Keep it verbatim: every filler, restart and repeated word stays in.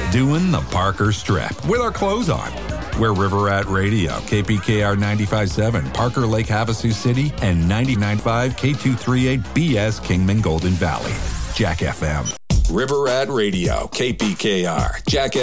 doing the Parker Strip with our clothes on. We're River Rat Radio, K P K R ninety-five point seven, Parker Lake, Havasu City, and ninety-nine point five K two thirty-eight B S Kingman Golden Valley. Jack F M. River Rat Radio, K P K R, Jack